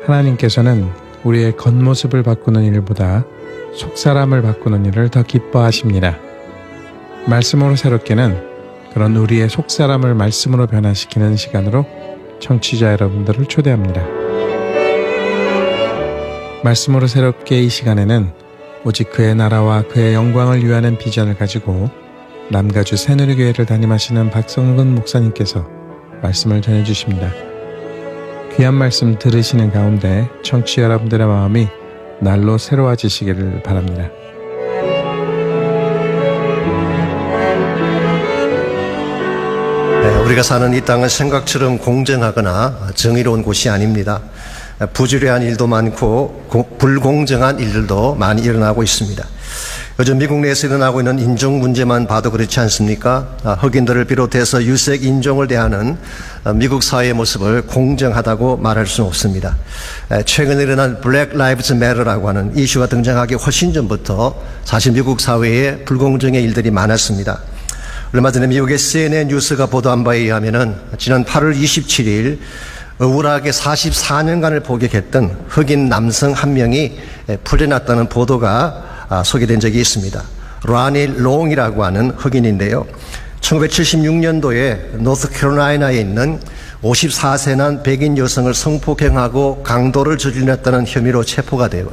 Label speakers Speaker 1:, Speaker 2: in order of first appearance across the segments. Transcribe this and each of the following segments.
Speaker 1: 하나님께서는 우리의 겉모습을 바꾸는 일보다 속사람을 바꾸는 일을 더 기뻐하십니다. 말씀으로 새롭게는 그런 우리의 속사람을 말씀으로 변화시키는 시간으로 청취자 여러분들을 초대합니다. 말씀으로 새롭게 이 시간에는 오직 그의 나라와 그의 영광을 위하는 비전을 가지고 남가주 새누리교회를 담임하시는 박성근 목사님께서 말씀을 전해주십니다. 귀한 말씀 들으시는 가운데 청취자 여러분들의 마음이 날로 새로워지시기를 바랍니다.
Speaker 2: 우리가 사는 이 땅은 생각처럼 공정하거나 정의로운 곳이 아닙니다. 부주의한 일도 많고 불공정한 일들도 많이 일어나고 있습니다. 요즘 미국 내에서 일어나고 있는 인종 문제만 봐도 그렇지 않습니까? 흑인들을 비롯해서 유색 인종을 대하는 미국 사회의 모습을 공정하다고 말할 수는 없습니다. 최근에 일어난 Black Lives Matter라고 하는 이슈가 등장하기 훨씬 전부터 사실 미국 사회에 불공정의 일들이 많았습니다. 얼마 전에 미국의 CNN 뉴스가 보도한 바에 의하면은 지난 8월 27일 억울하게 44년간을 복역했던 흑인 남성 한 명이 풀려났다는 보도가 소개된 적이 있습니다. 라니 롱이라고 하는 흑인인데요. 1976년도에 노스캐롤라이나에 있는 54세 난 백인 여성을 성폭행하고 강도를 저질렀다는 혐의로 체포가 되어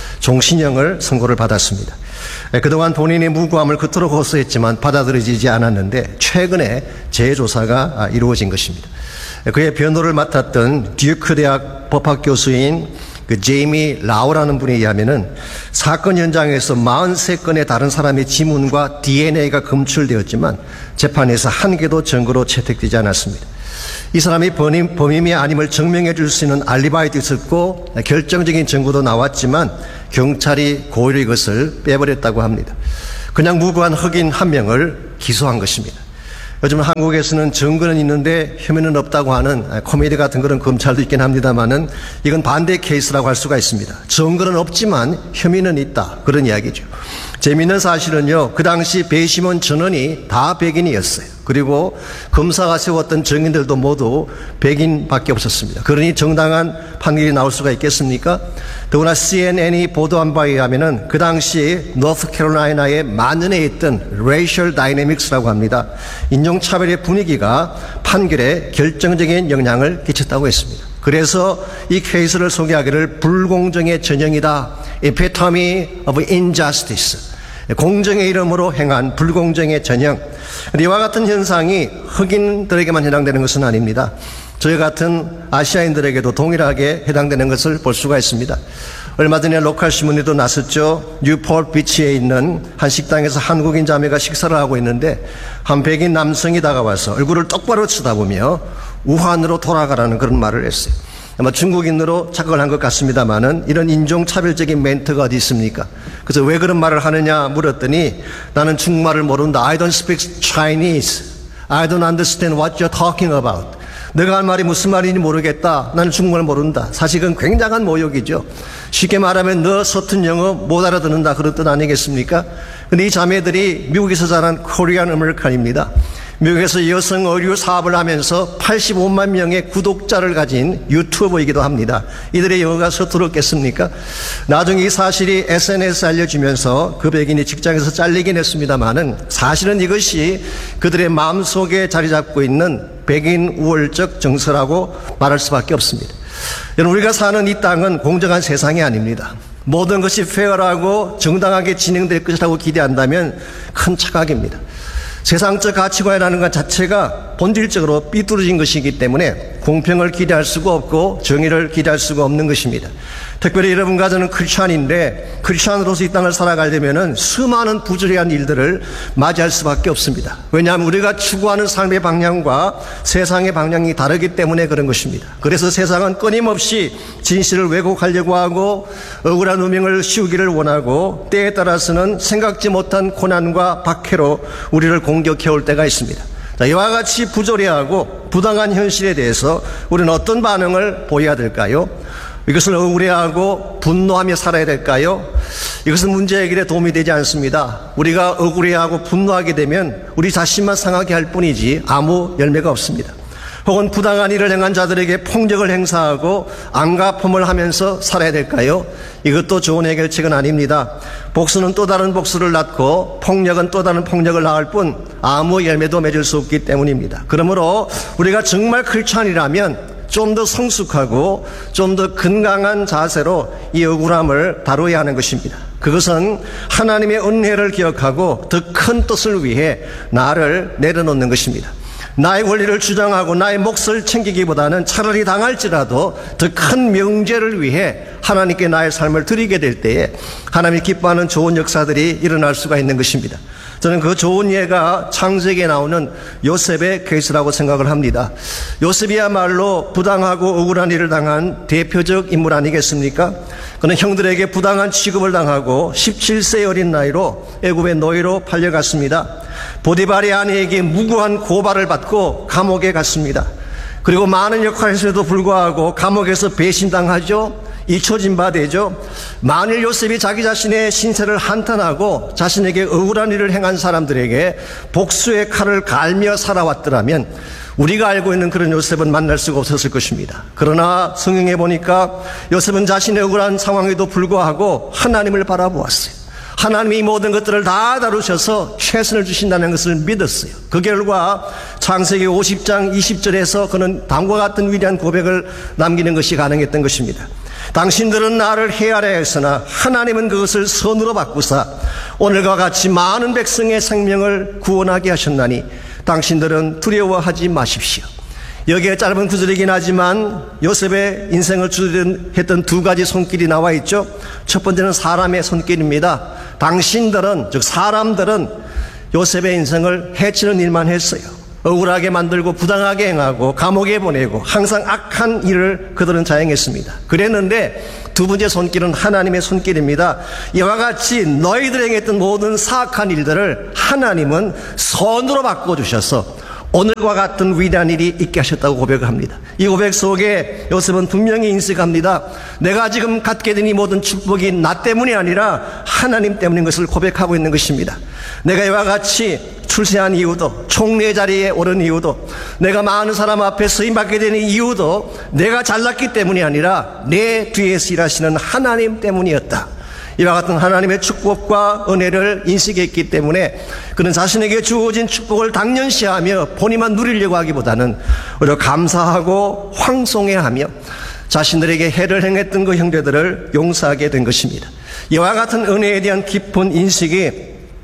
Speaker 2: 종신형을 선고를 받았습니다. 그동안 본인의 무고함을 그토록 호소했지만 받아들여지지 않았는데 최근에 재조사가 이루어진 것입니다. 그의 변호를 맡았던 듀크 대학 법학 교수인 제이미 라우라는 분에 의하면은 사건 현장에서 43건의 다른 사람의 지문과 DNA가 검출되었지만 재판에서 한 개도 증거로 채택되지 않았습니다. 이 사람이 범인이 아님을 증명해 줄 수 있는 알리바이도 있었고 결정적인 증거도 나왔지만 경찰이 고의로 이것을 빼버렸다고 합니다. 그냥 무고한 흑인 한 명을 기소한 것입니다. 요즘 한국에서는 증거는 있는데 혐의는 없다고 하는 코미디 같은 그런 검찰도 있긴 합니다만은 이건 반대 케이스라고 할 수가 있습니다. 증거는 없지만 혐의는 있다. 그런 이야기죠. 재미있는 사실은요, 그 당시 배심원 전원이 다 백인이었어요. 그리고 검사가 세웠던 증인들도 모두 백인밖에 없었습니다. 그러니 정당한 판결이 나올 수가 있겠습니까? 더구나 CNN이 보도한 바에 의하면은 그 당시 노스캐롤라이나에 만연해 있던 racial dynamics라고 합니다. 인종차별의 분위기가 판결에 결정적인 영향을 끼쳤다고 했습니다. 그래서 이 케이스를 소개하기를 불공정의 전형이다. Epitome of injustice. 공정의 이름으로 행한 불공정의 전형. 이와 같은 현상이 흑인들에게만 해당되는 것은 아닙니다. 저희 같은 아시아인들에게도 동일하게 해당되는 것을 볼 수가 있습니다. 얼마 전에 로컬 신문에도 났었죠. 뉴포트 비치에 있는 한 식당에서 한국인 자매가 식사를 하고 있는데 한 백인 남성이 다가와서 얼굴을 똑바로 쳐다보며 우한으로 돌아가라는 그런 말을 했어요. 아마 중국인으로 착각을 한 것 같습니다만은 이런 인종차별적인 멘트가 어디 있습니까? 그래서 왜 그런 말을 하느냐 물었더니 나는 중국말을 모른다. I don't speak Chinese. I don't understand what you're talking about. 내가 할 말이 무슨 말인지 모르겠다. 나는 중국말 모른다. 사실 그건 굉장한 모욕이죠. 쉽게 말하면 너 서툰 영어 못 알아듣는다 그런 뜻 아니겠습니까? 근데 이 자매들이 미국에서 자란 코리안 아메리칸입니다. 미국에서 여성 의류 사업을 하면서 85만 명의 구독자를 가진 유튜버이기도 합니다. 이들의 영어가 서투렀겠습니까? 나중에 이 사실이 SNS에 알려지면서 그 백인이 직장에서 잘리긴 했습니다만은 사실은 이것이 그들의 마음속에 자리 잡고 있는 백인 우월적 정서라고 말할 수밖에 없습니다. 여러분, 우리가 사는 이 땅은 공정한 세상이 아닙니다. 모든 것이 페어라고 정당하게 진행될 것이라고 기대한다면 큰 착각입니다. 세상적 가치관이라는 것 자체가 본질적으로 삐뚤어진 것이기 때문에 공평을 기대할 수가 없고 정의를 기대할 수가 없는 것입니다. 특별히 여러분과 저는 크리스찬인데 크리스찬으로서 이 땅을 살아가려면 수많은 부조리한 일들을 맞이할 수밖에 없습니다. 왜냐하면 우리가 추구하는 삶의 방향과 세상의 방향이 다르기 때문에 그런 것입니다. 그래서 세상은 끊임없이 진실을 왜곡하려고 하고 억울한 누명을 씌우기를 원하고 때에 따라서는 생각지 못한 고난과 박해로 우리를 공격해올 때가 있습니다. 자, 이와 같이 부조리하고 부당한 현실에 대해서 우리는 어떤 반응을 보여야 될까요? 이것을 억울해하고 분노하며 살아야 될까요? 이것은 문제 해결에 도움이 되지 않습니다. 우리가 억울해하고 분노하게 되면 우리 자신만 상하게 할 뿐이지 아무 열매가 없습니다. 혹은 부당한 일을 행한 자들에게 폭력을 행사하고 안가품을 하면서 살아야 될까요? 이것도 좋은 해결책은 아닙니다. 복수는 또 다른 복수를 낳고 폭력은 또 다른 폭력을 낳을 뿐 아무 열매도 맺을 수 없기 때문입니다. 그러므로 우리가 정말 크리스찬이라면 좀 더 성숙하고 좀 더 건강한 자세로 이 억울함을 다루어야 하는 것입니다. 그것은 하나님의 은혜를 기억하고 더 큰 뜻을 위해 나를 내려놓는 것입니다. 나의 권리를 주장하고 나의 몫을 챙기기보다는 차라리 당할지라도 더 큰 명제를 위해 하나님께 나의 삶을 드리게 될 때에 하나님이 기뻐하는 좋은 역사들이 일어날 수가 있는 것입니다. 저는 그 좋은 예가 창세기에 나오는 요셉의 케이스라고 생각을 합니다. 요셉이야말로 부당하고 억울한 일을 당한 대표적 인물 아니겠습니까? 그는 형들에게 부당한 취급을 당하고 17세 어린 나이로 애굽의 노예로 팔려갔습니다. 보디발의 아내에게 무고한 고발을 받고 감옥에 갔습니다. 그리고 많은 역할을 했음에도 불구하고 감옥에서 배신당하죠. 잊혀진 바 되죠. 만일 요셉이 자기 자신의 신세를 한탄하고 자신에게 억울한 일을 행한 사람들에게 복수의 칼을 갈며 살아왔더라면 우리가 알고 있는 그런 요셉은 만날 수가 없었을 것입니다. 그러나 성경에 보니까 요셉은 자신의 억울한 상황에도 불구하고 하나님을 바라보았어요. 하나님이 모든 것들을 다 다루셔서 최선을 주신다는 것을 믿었어요. 그 결과 창세기 50장 20절에서 그는 다음과 같은 위대한 고백을 남기는 것이 가능했던 것입니다. 당신들은 나를 헤아려 했으나 하나님은 그것을 선으로 바꾸사 오늘과 같이 많은 백성의 생명을 구원하게 하셨나니 당신들은 두려워하지 마십시오. 여기에 짧은 구절이긴 하지만 요셉의 인생을 주도했던 두 가지 손길이 나와 있죠. 첫 번째는 사람의 손길입니다. 당신들은, 즉 사람들은 요셉의 인생을 해치는 일만 했어요. 억울하게 만들고 부당하게 행하고 감옥에 보내고 항상 악한 일을 그들은 자행했습니다. 그랬는데 두 번째 손길은 하나님의 손길입니다. 이와 같이 너희들이 행했던 모든 사악한 일들을 하나님은 선으로 바꿔주셔서 오늘과 같은 위대한 일이 있게 하셨다고 고백을 합니다. 이 고백 속에 요셉은 분명히 인식합니다. 내가 지금 갖게 된 이 모든 축복이 나 때문이 아니라 하나님 때문인 것을 고백하고 있는 것입니다. 내가 이와 같이 출세한 이유도, 총리 자리에 오른 이유도, 내가 많은 사람 앞에 쓰임받게 되는 이유도 내가 잘났기 때문이 아니라 내 뒤에서 일하시는 하나님 때문이었다. 이와 같은 하나님의 축복과 은혜를 인식했기 때문에 그는 자신에게 주어진 축복을 당연시하며 본인만 누리려고 하기보다는 오히려 감사하고 황송해하며 자신들에게 해를 행했던 그 형제들을 용서하게 된 것입니다. 이와 같은 은혜에 대한 깊은 인식이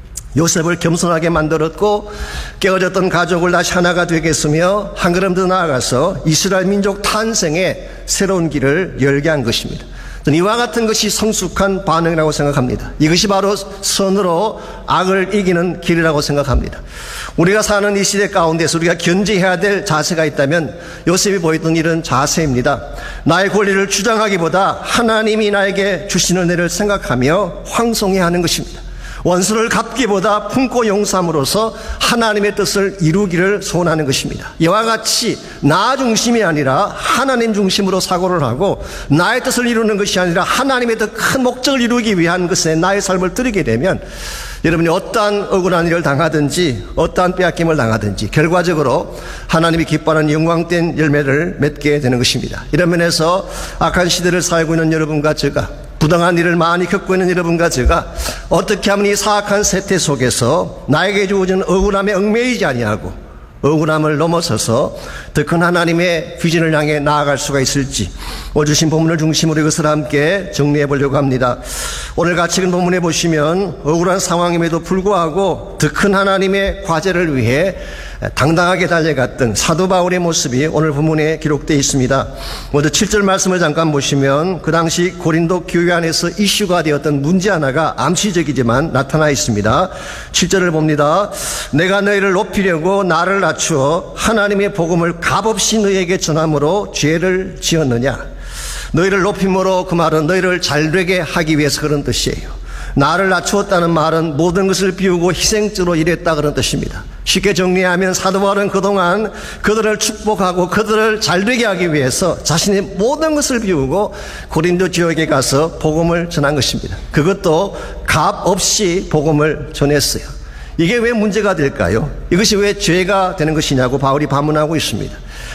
Speaker 2: 요셉을 겸손하게 만들었고 깨어졌던 가족을 다시 하나가 되게 했으며 한 걸음 더 나아가서 이스라엘 민족 탄생의 새로운 길을 열게 한 것입니다. 저는 이와 같은 것이 성숙한 반응이라고 생각합니다. 이것이 바로 선으로 악을 이기는 길이라고 생각합니다. 우리가 사는 이 시대 가운데서 우리가 견지해야 될 자세가 있다면 요셉이 보였던 이런 자세입니다. 나의 권리를 주장하기보다 하나님이 나에게 주시는 은혜를 생각하며 황송해야 하는 것입니다. 원수를 갚기보다 품고 용서함으로써 하나님의 뜻을 이루기를 소원하는 것입니다. 이와 같이 나 중심이 아니라 하나님 중심으로 사고를 하고 나의 뜻을 이루는 것이 아니라 하나님의 더 큰 목적을 이루기 위한 것에 나의 삶을 드리게 되면 여러분이 어떠한 억울한 일을 당하든지 어떠한 빼앗김을 당하든지 결과적으로 하나님이 기뻐하는 영광된 열매를 맺게 되는 것입니다. 이런 면에서 악한 시대를 살고 있는 여러분과 제가, 부당한 일을 많이 겪고 있는 여러분과 제가 어떻게 하면 이 사악한 세태 속에서 나에게 주어진 억울함에 얽매이지 아니하고 억울함을 넘어서서 더 큰 하나님의 비전을 향해 나아갈 수가 있을지 오늘 주신 본문을 중심으로 이것을 함께 정리해 보려고 합니다. 오늘 같이 읽은 본문에 보시면 억울한 상황임에도 불구하고 더 큰 하나님의 과제를 위해 당당하게 달려갔던 사도 바울의 모습이 오늘 본문에 기록되어 있습니다. 먼저 7절 말씀을 잠깐 보시면 그 당시 고린도 교회 안에서 이슈가 되었던 문제 하나가 암시적이지만 나타나 있습니다. 7절을 봅니다. 내가 너희를 높이려고 나를 낮추어 하나님의 복음을 값없이 너희에게 전함으로 죄를 지었느냐. 너희를 높임으로 그 말은 너희를 잘되게 하기 위해서 그런 뜻이에요. 나를 낮추었다는 말은 모든 것을 비우고 희생적으로 일했다 그런 뜻입니다. 쉽게 정리하면 사도 바울은 그동안 그들을 축복하고 그들을 잘되게 하기 위해서 자신의 모든 것을 비우고 고린도 지역에 가서 복음을 전한 것입니다. 그것도 값 없이 복음을 전했어요. 이게 왜 문제가 될까요? 이것이 왜 죄가 되는 것이냐고 바울이 반문하고 있습니다.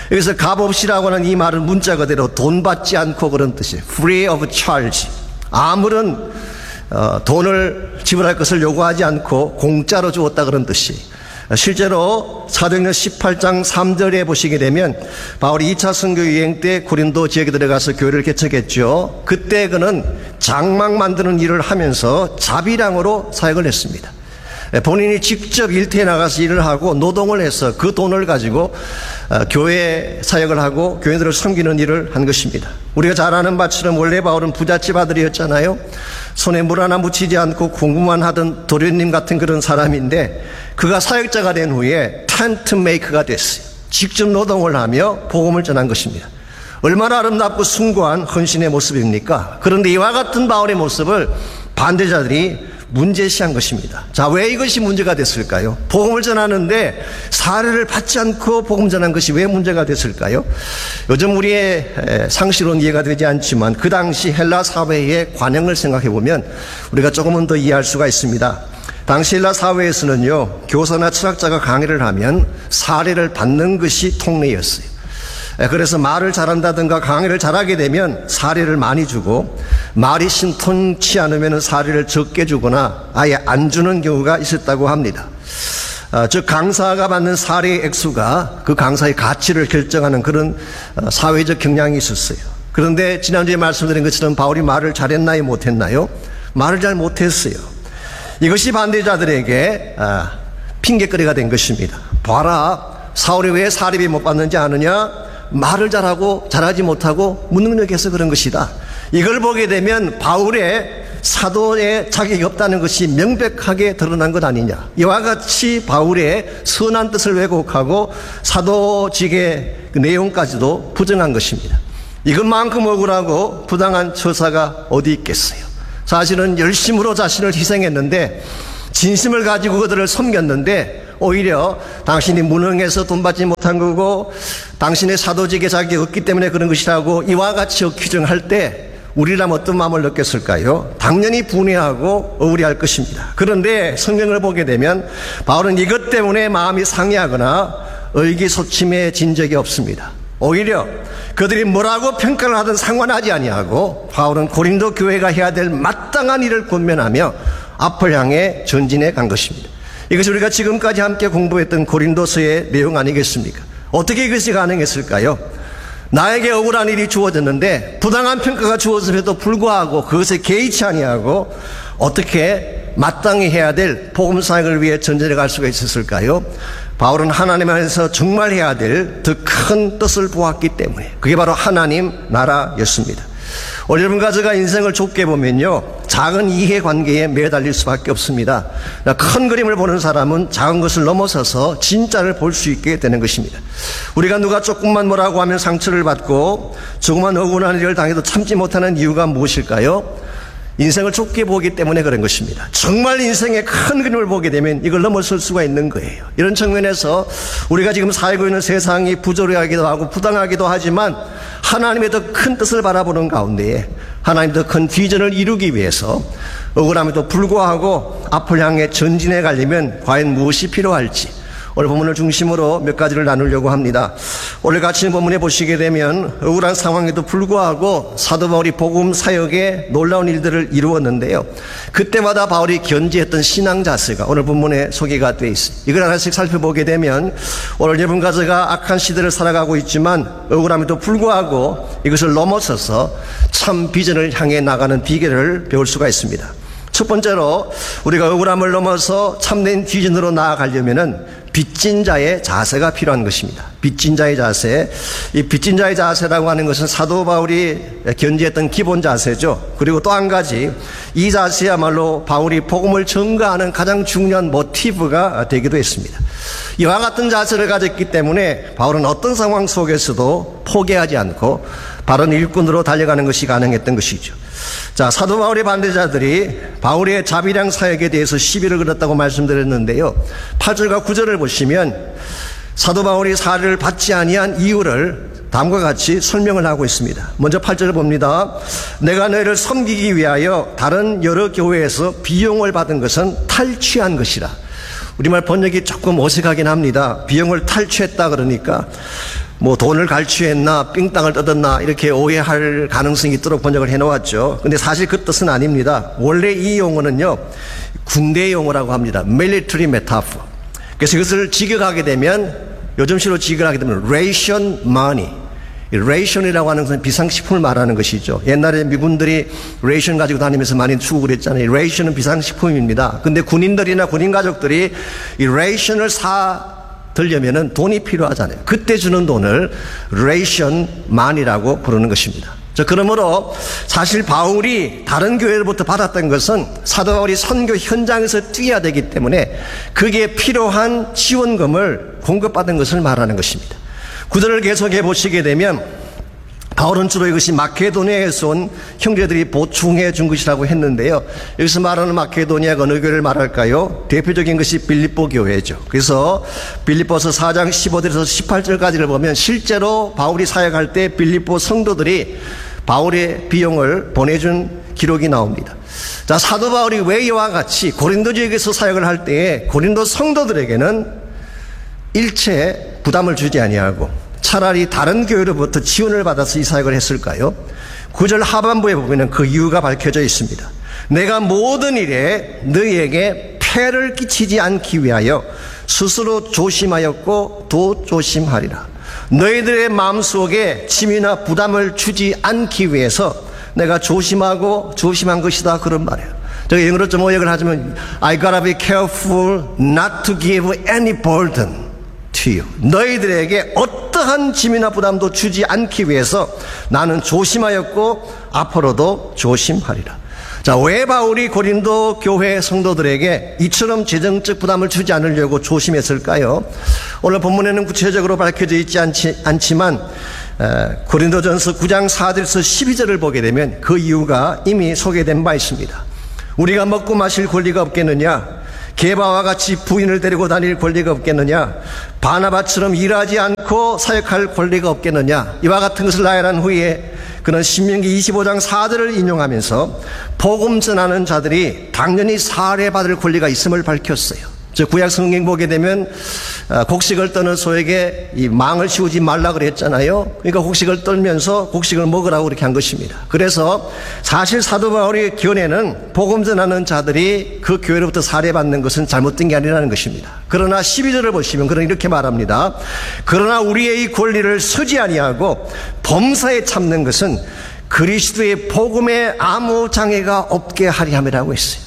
Speaker 2: 여기서 값없이라고 하는 이 말은 문자 그대로 돈 받지 않고 그런 뜻이에요. Free of charge. 아무런 돈을 지불할 것을 요구하지 않고 공짜로 주었다 그런 뜻이에요. 실제로 사도행전 18장 3절에 보시게 되면 바울이 2차 선교 유행 때 고린도 지역에 들어가서 교회를 개척했죠. 그때 그는 장막 만드는 일을 하면서 자비량으로 사역을 했습니다. 본인이 직접 일터에 나가서 일을 하고 노동을 해서 그 돈을 가지고 교회 사역을 하고 교회들을 섬기는 일을 한 것입니다. 우리가 잘 아는 바처럼 원래 바울은 부잣집 아들이었잖아요. 손에 물 하나 묻히지 않고 공부만 하던 도련님 같은 그런 사람인데 그가 사역자가 된 후에 텐트 메이커가 됐어요. 직접 노동을 하며 복음을 전한 것입니다. 얼마나 아름답고 숭고한 헌신의 모습입니까? 그런데 이와 같은 바울의 모습을 반대자들이 문제시한 것입니다. 자, 왜 이것이 문제가 됐을까요? 복음을 전하는데 사례를 받지 않고 복음 전한 것이 왜 문제가 됐을까요? 요즘 우리의 상식으로는 이해가 되지 않지만 그 당시 헬라 사회의 관행을 생각해 보면 우리가 조금은 더 이해할 수가 있습니다. 당시 헬라 사회에서는요, 교사나 철학자가 강의를 하면 사례를 받는 것이 통례였어요. 그래서 말을 잘한다든가 강의를 잘하게 되면 사례를 많이 주고 말이 신통치 않으면 사례를 적게 주거나 아예 안 주는 경우가 있었다고 합니다. 즉 강사가 받는 사례의 액수가 그 강사의 가치를 결정하는 그런 사회적 경향이 있었어요. 그런데 지난주에 말씀드린 것처럼 바울이 말을 잘했나요 못했나요? 말을 잘 못했어요. 이것이 반대자들에게 핑계거리가 된 것입니다. 봐라, 사울이 왜 사립이 못 받는지 아느냐? 말을 잘하고 잘하지 못하고 무능력해서 그런 것이다. 이걸 보게 되면 바울의 사도의 자격이 없다는 것이 명백하게 드러난 것 아니냐. 이와 같이 바울의 선한 뜻을 왜곡하고 사도직의 그 내용까지도 부정한 것입니다. 이것만큼 억울하고 부당한 처사가 어디 있겠어요. 사실은 열심으로 자신을 희생했는데 진심을 가지고 그들을 섬겼는데 오히려 당신이 무능해서 돈 받지 못한 거고 당신의 사도직의 자격이 없기 때문에 그런 것이라고 이와 같이 규정할 때 우리라면 어떤 마음을 느꼈을까요? 당연히 분해하고 억울해할 것입니다. 그런데 성경을 보게 되면 바울은 이것 때문에 마음이 상해하거나 의기소침해진 적이 없습니다. 오히려 그들이 뭐라고 평가를 하든 상관하지 아니하고 바울은 고린도 교회가 해야 될 마땅한 일을 권면하며 앞을 향해 전진해 간 것입니다. 이것이 우리가 지금까지 함께 공부했던 고린도서의 내용 아니겠습니까? 어떻게 이것이 가능했을까요? 나에게 억울한 일이 주어졌는데 부당한 평가가 주어짐에도 불구하고 그것에 개의치 아니하고 어떻게 마땅히 해야 될 복음 사역을 위해 전진해 갈 수가 있었을까요? 바울은 하나님 안에서 정말 해야 될 더 큰 뜻을 보았기 때문에 그게 바로 하나님 나라였습니다. 오늘 여러분 가져가 인생을 좁게 보면요, 작은 이해관계에 매달릴 수밖에 없습니다. 큰 그림을 보는 사람은 작은 것을 넘어서서 진짜를 볼 수 있게 되는 것입니다. 우리가 누가 조금만 뭐라고 하면 상처를 받고 조그만 억울한 일을 당해도 참지 못하는 이유가 무엇일까요? 인생을 좁게 보기 때문에 그런 것입니다. 정말 인생의 큰 그림을 보게 되면 이걸 넘어설 수가 있는 거예요. 이런 측면에서 우리가 지금 살고 있는 세상이 부조리하기도 하고 부당하기도 하지만 하나님의 더 큰 뜻을 바라보는 가운데에 하나님 더 큰 비전을 이루기 위해서 억울함에도 불구하고 앞을 향해 전진해 가려면 과연 무엇이 필요할지 오늘 본문을 중심으로 몇 가지를 나누려고 합니다. 오늘 같이 본문에 보시게 되면 억울한 상황에도 불구하고 사도 바울이 복음 사역에 놀라운 일들을 이루었는데요. 그때마다 바울이 견지했던 신앙 자세가 오늘 본문에 소개가 되어 있습니다. 이걸 하나씩 살펴보게 되면 오늘 여러분 가정가 악한 시대를 살아가고 있지만 억울함에도 불구하고 이것을 넘어서서 참 비전을 향해 나가는 비결을 배울 수가 있습니다. 첫 번째로 우리가 억울함을 넘어서 참된 비전으로 나아가려면은 빚진 자의 자세가 필요한 것입니다. 빚진 자의 자세. 이 빚진 자의 자세라고 하는 것은 사도 바울이 견지했던 기본 자세죠. 그리고 또 한 가지, 이 자세야말로 바울이 복음을 전가하는 가장 중요한 모티브가 되기도 했습니다. 이와 같은 자세를 가졌기 때문에 바울은 어떤 상황 속에서도 포기하지 않고 바른 일꾼으로 달려가는 것이 가능했던 것이죠. 자, 사도 바울의 반대자들이 바울의 자비량 사역에 대해서 시비를 걸었다고 말씀드렸는데요. 8절과 9절을 보시면 사도 바울이 사례를 받지 아니한 이유를 다음과 같이 설명을 하고 있습니다. 먼저 8절을 봅니다. 내가 너희를 섬기기 위하여 다른 여러 교회에서 비용을 받은 것은 탈취한 것이라. 우리말 번역이 조금 어색하긴 합니다. 비용을 탈취했다 그러니까 뭐 돈을 갈취했나 삥땅을 뜯었나 이렇게 오해할 가능성이 있도록 번역을 해놓았죠. 근데 사실 그 뜻은 아닙니다. 원래 이 용어는요, 군대 용어라고 합니다. military metaphor. 그래서 이것을 직역하게 되면, 요즘식으로 직역하게 되면 ration money. 이 ration이라고 하는 것은 비상식품을 말하는 것이죠. 옛날에 미군들이 ration 가지고 다니면서 많이 주고 그랬잖아요. 이 ration은 비상식품입니다. 근데 군인들이나 군인 가족들이 이 ration을 들려면은 돈이 필요하잖아요. 그때 주는 돈을 ration money라고 부르는 것입니다. 그러므로 사실 바울이 다른 교회로부터 받았던 것은 사도 바울이 선교 현장에서 뛰어야 되기 때문에 그게 필요한 지원금을 공급받은 것을 말하는 것입니다. 구절을 계속해 보시게 되면 바울은 주로 이것이 마케도니아에서 온 형제들이 보충해 준 것이라고 했는데요. 여기서 말하는 마케도니아가 어느 교회를 말할까요? 대표적인 것이 빌립보 교회죠. 그래서 빌립보서 4장 15절에서 18절까지를 보면 실제로 바울이 사역할 때 빌립보 성도들이 바울의 비용을 보내준 기록이 나옵니다. 자, 사도 바울이 왜 이와 같이 고린도 지역에서 사역을 할 때에 고린도 성도들에게는 일체 부담을 주지 아니하고 차라리 다른 교회로부터 지원을 받아서 이 사역을 했을까요? 9절 하반부에 보면 그 이유가 밝혀져 있습니다. 내가 모든 일에 너희에게 폐를 끼치지 않기 위하여 스스로 조심하였고 또 조심하리라. 너희들의 마음속에 짐이나 부담을 주지 않기 위해서 내가 조심하고 조심한 것이다, 그런 말이에요. 제가 영어로 좀 오역을 하자면 I gotta be careful not to give any burden to you. 너희들에게 어떠한 짐이나 부담도 주지 않기 위해서 나는 조심하였고 앞으로도 조심하리라. 자, 왜 바울이 고린도 교회 성도들에게 이처럼 재정적 부담을 주지 않으려고 조심했을까요? 오늘 본문에는 구체적으로 밝혀져 있지 않지만 고린도전서 9장 4절에서 12절을 보게 되면 그 이유가 이미 소개된 바 있습니다. 우리가 먹고 마실 권리가 없겠느냐? 게바와 같이 부인을 데리고 다닐 권리가 없겠느냐? 바나바처럼 일하지 않고 사역할 권리가 없겠느냐? 이와 같은 것을 나열한 후에 그는 신명기 25장 4절을 인용하면서 복음 전하는 자들이 당연히 살해받을 권리가 있음을 밝혔어요. 구약 성경 보게 되면 곡식을 떠는 소에게 이 망을 씌우지 말라 그랬잖아요. 그러니까 곡식을 떨면서 곡식을 먹으라고 그렇게 한 것입니다. 그래서 사실 사도 바울의 견해는 복음 전하는 자들이 그 교회로부터 살해받는 것은 잘못된 게 아니라는 것입니다. 그러나 12절을 보시면 그는 이렇게 말합니다. 그러나 우리의 이 권리를 서지 아니하고 범사에 참는 것은 그리스도의 복음에 아무 장애가 없게 하리 함이라고 했어요.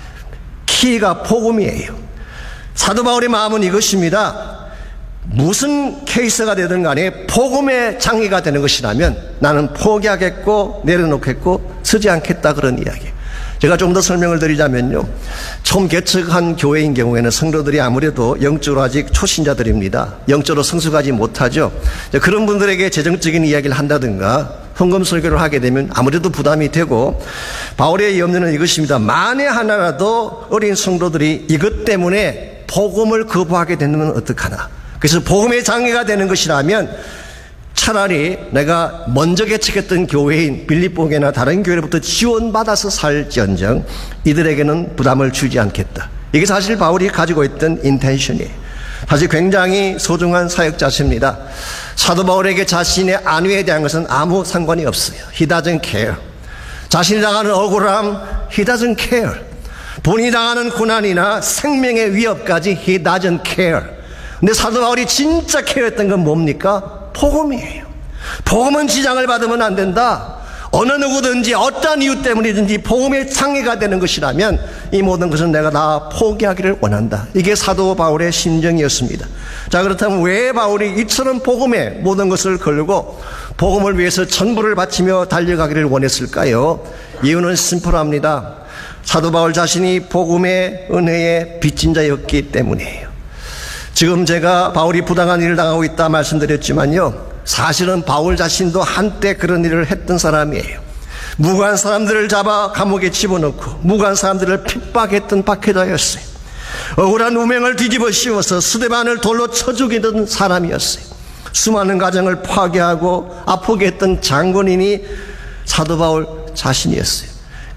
Speaker 2: 키가 복음이에요. 사도 바울의 마음은 이것입니다. 무슨 케이스가 되든 간에 복음의 장애가 되는 것이라면 나는 포기하겠고 내려놓겠고 서지 않겠다, 그런 이야기. 제가 좀 더 설명을 드리자면요, 처음 개척한 교회인 경우에는 성도들이 아무래도 영적으로 아직 초신자들입니다. 영적으로 성숙하지 못하죠. 그런 분들에게 재정적인 이야기를 한다든가 헌금 설교를 하게 되면 아무래도 부담이 되고, 바울의 염려는 이것입니다. 만에 하나라도 어린 성도들이 이것 때문에 복음을 거부하게 되면 어떡하나. 그래서 복음의 장애가 되는 것이라면 차라리 내가 먼저 개척했던 교회인 빌립보교나 다른 교회로부터 지원받아서 살지언정 이들에게는 부담을 주지 않겠다. 이게 사실 바울이 가지고 있던 인텐션이에요. 사실 굉장히 소중한 사역자십니다. 사도 바울에게 자신의 안위에 대한 것은 아무 상관이 없어요. He doesn't care. 자신이 당하는 억울함, He doesn't care. 본인이 당하는 고난이나 생명의 위협까지 He doesn't care. 근데 사도 바울이 진짜 케어했던 건 뭡니까? 복음이에요. 복음은 지장을 받으면 안 된다. 어느 누구든지 어떠한 이유 때문이든지 복음의 장애가 되는 것이라면 이 모든 것은 내가 다 포기하기를 원한다. 이게 사도 바울의 심정이었습니다. 자, 그렇다면 왜 바울이 이처럼 복음에 모든 것을 걸고 복음을 위해서 전부를 바치며 달려가기를 원했을까요? 이유는 심플합니다. 사도 바울 자신이 복음의 은혜의 빚진 자였기 때문이에요. 지금 제가 바울이 부당한 일을 당하고 있다 말씀드렸지만요, 사실은 바울 자신도 한때 그런 일을 했던 사람이에요. 무고한 사람들을 잡아 감옥에 집어넣고 무고한 사람들을 핍박했던 박해자였어요. 억울한 우명을 뒤집어 씌워서 스데반을 돌로 쳐 죽이던 사람이었어요. 수많은 가정을 파괴하고 아프게 했던 장본인이 사도 바울 자신이었어요.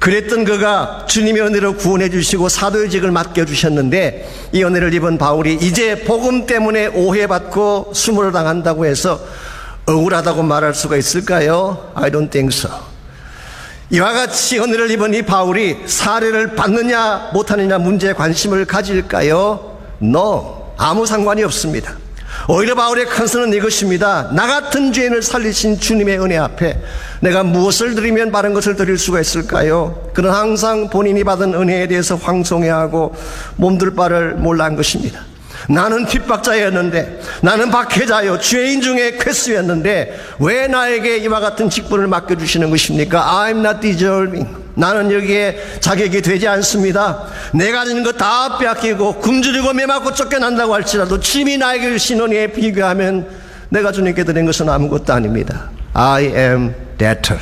Speaker 2: 그랬던 그가 주님의 은혜로 구원해 주시고 사도의 직을 맡겨주셨는데 이 은혜를 입은 바울이 이제 복음 때문에 오해받고 수모를 당한다고 해서 억울하다고 말할 수가 있을까요? I don't think so. 이와 같이 은혜를 입은 이 바울이 사례를 받느냐 못하느냐 문제에 관심을 가질까요? No. 아무 상관이 없습니다. 오히려 바울의 컨선은 이것입니다. 나 같은 죄인을 살리신 주님의 은혜 앞에 내가 무엇을 드리면 바른 것을 드릴 수가 있을까요? 그는 항상 본인이 받은 은혜에 대해서 황송해하고 몸둘 바를 몰라 한 것입니다. 나는 핍박자였는데, 나는 박해자요 죄인 중에 괴수였는데 왜 나에게 이와 같은 직분을 맡겨주시는 것입니까? I'm not deserving. 나는 여기에 자격이 되지 않습니다. 내가 가진 것 다 빼앗기고 굶주리고 매맞고 쫓겨난다고 할지라도 주님이 나에게 주신 은혜에 비교하면 내가 주님께 드린 것은 아무것도 아닙니다. I am debtor.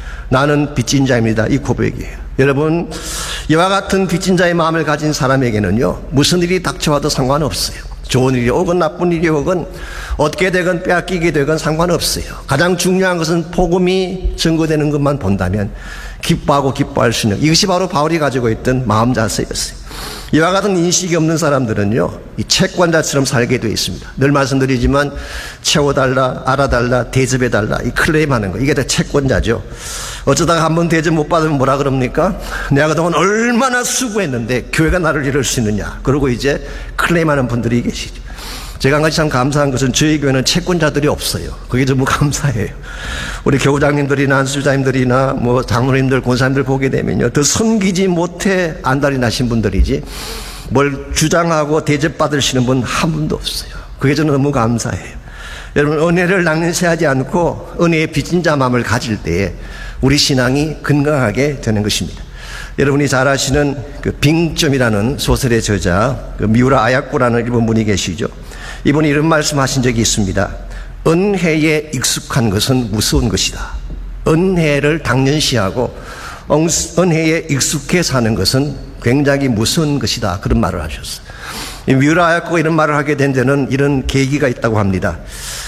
Speaker 2: 나는 빚진 자입니다. 이 고백이에요. 여러분, 이와 같은 빚진 자의 마음을 가진 사람에게는요, 무슨 일이 닥쳐와도 상관없어요. 좋은 일이 오건 나쁜 일이 오건 얻게 되건 빼앗기게 되건 상관없어요. 가장 중요한 것은 복음이 증거되는 것만 본다면 기뻐하고 기뻐할 수 있는, 이것이 바로 바울이 가지고 있던 마음 자세였어요. 이와 같은 인식이 없는 사람들은요, 이 채권자처럼 살게 되어 있습니다. 늘 말씀드리지만 채워달라, 알아달라, 대접해달라, 이 클레임하는 거, 이게 다 채권자죠. 어쩌다가 한번 대접 못 받으면 뭐라 그럽니까? 내가 그동안 얼마나 수고했는데 교회가 나를 이룰 수 있느냐. 그러고 이제 클레임하는 분들이 계시죠. 제가 한 가지 참 감사한 것은 저희 교회는 채권자들이 없어요. 그게 너무 감사해요. 우리 교구장님들이나 안수자님들이나 뭐 장로님들, 권사님들 보게 되면요, 더 섬기지 못해 안달이 나신 분들이지 뭘 주장하고 대접받으시는 분 한 분도 없어요. 그게 저는 너무 감사해요. 여러분, 은혜를 낭년시하지 않고 은혜의 빚진 자 마음을 가질 때에 우리 신앙이 건강하게 되는 것입니다. 여러분이 잘 아시는 그 빙점이라는 소설의 저자 그 미우라 아야코라는 일본 분이 계시죠. 이분이 이런 말씀하신 적이 있습니다. 은혜에 익숙한 것은 무서운 것이다. 은혜를 당연시하고 은혜에 익숙해 사는 것은 굉장히 무서운 것이다. 그런 말을 하셨어요. 미우라 아야코가 이런 말을 하게 된 데는 이런 계기가 있다고 합니다.